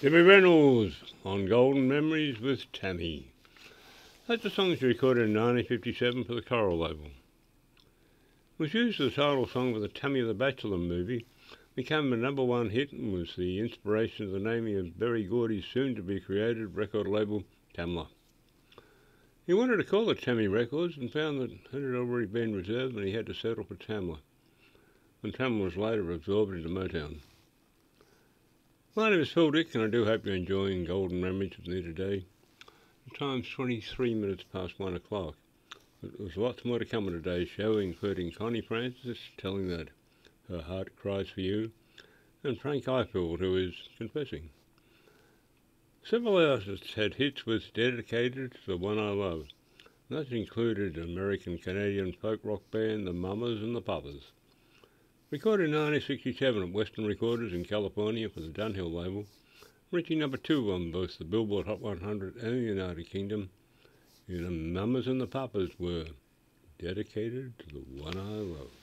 Jimmy Reynolds on Golden Memories with Tammy. That's the song she recorded in 1957 for the Coral label. It was used as the title song for the Tammy the Bachelor movie, became a #1 hit and was the inspiration of the naming of Berry Gordy's soon-to-be-created record label, Tamla. He wanted to call it Tammy Records and found that it had already been reserved and he had to settle for Tamla, when Tamla was later absorbed into Motown. My name is Phil Dick and I do hope you're enjoying Golden Memories with me today. The time's 23 minutes past 1 o'clock. There's lots more to come in today's show, including Connie Francis telling that her heart cries for you, and Frank Ifield, who is confessing. Several artists had hits with Dedicated to the One I Love. That included American-Canadian folk rock band The Mamas and the Papas. Recorded in 1967 at Western Recorders in California for the Dunhill label, reaching #2 on both the Billboard Hot 100 and the United Kingdom. The Mamas and the Papas were Dedicated to the One I Love.